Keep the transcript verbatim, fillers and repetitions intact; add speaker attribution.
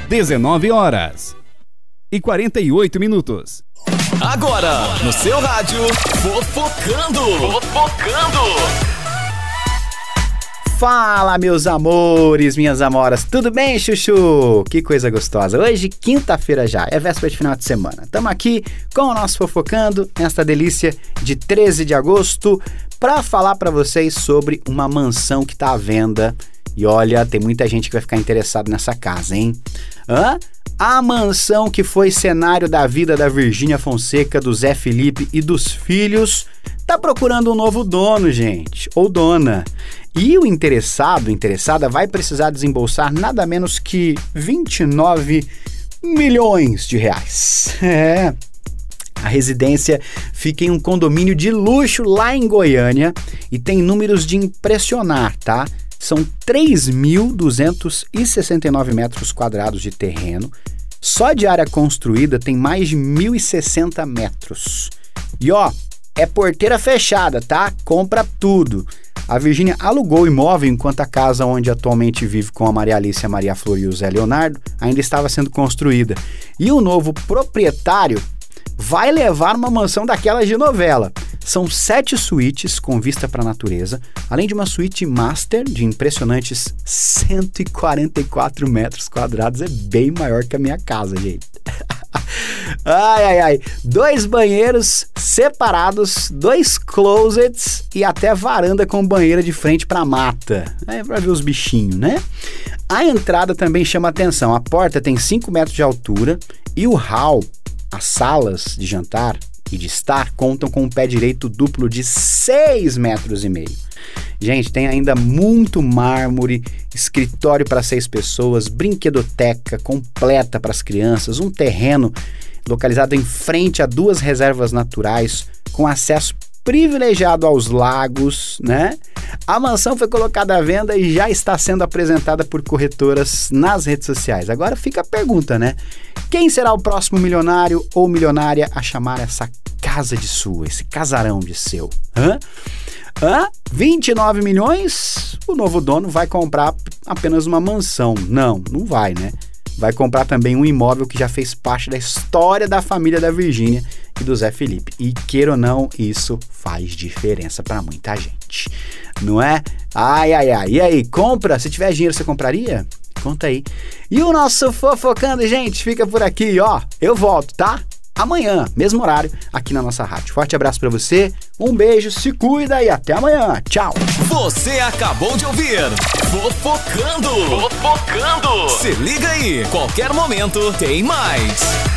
Speaker 1: dezenove horas e quarenta e oito minutos.
Speaker 2: Agora, no seu rádio, Fofocando. Fofocando.
Speaker 3: Fala, meus amores, minhas amoras, tudo bem, chuchu? Que coisa gostosa. Hoje, quinta-feira já, é véspera de final de semana. Estamos aqui com o nosso Fofocando, nesta delícia de treze de agosto, para falar para vocês sobre uma mansão que está à venda. E olha, tem muita gente que vai ficar interessado nessa casa, hein? Hã? A mansão que foi cenário da vida da Virgínia Fonseca, do Zé Felipe e dos filhos, tá procurando um novo dono, gente, ou dona. E o interessado, interessada, vai precisar desembolsar nada menos que vinte e nove milhões de reais. É. A residência fica em um condomínio de luxo lá em Goiânia e tem números de impressionar, tá? São três mil duzentos e sessenta e nove metros quadrados de terreno. Só de área construída tem mais de mil e sessenta metros. E ó, é porteira fechada, tá? Compra tudo. A Virgínia alugou o imóvel enquanto a casa onde atualmente vive com a Maria Alice, a Maria Flor e o Zé Leonardo ainda estava sendo construída. E o novo proprietário vai levar uma mansão daquelas de novela. São sete suítes com vista para a natureza, além de uma suíte master de impressionantes cento e quarenta e quatro metros quadrados. É bem maior que a minha casa, gente. Ai, ai, ai. Dois banheiros separados, dois closets e até varanda com banheira de frente para mata. É para ver os bichinhos, né? A entrada também chama atenção. A porta tem cinco metros de altura e o hall, as salas de jantar e de estar, contam com um pé direito duplo de seis metros e meio. Gente, tem ainda muito mármore, escritório para seis pessoas, brinquedoteca completa para as crianças, um terreno localizado em frente a duas reservas naturais, com acesso privilegiado aos lagos, né? A mansão foi colocada à venda e já está sendo apresentada por corretoras nas redes sociais. Agora fica a pergunta, né? Quem será o próximo milionário ou milionária a chamar essa casa de sua, esse casarão de seu? Hã? Hã? vinte e nove milhões? O novo dono vai comprar apenas uma mansão. Não, não vai, né? Vai comprar também um imóvel que já fez parte da história da família da Virgínia e do Zé Felipe. E queira ou não, isso faz diferença para muita gente. Não é? Ai, ai, ai. E aí, compra? Se tiver dinheiro, você compraria? Conta aí. E o nosso Fofocando, gente, fica por aqui, ó. Eu volto, tá? Amanhã, mesmo horário, aqui na nossa rádio. Forte abraço pra você, um beijo, se cuida e até amanhã. Tchau.
Speaker 2: Você acabou de ouvir Fofocando. Fofocando. Se liga aí, qualquer momento tem mais.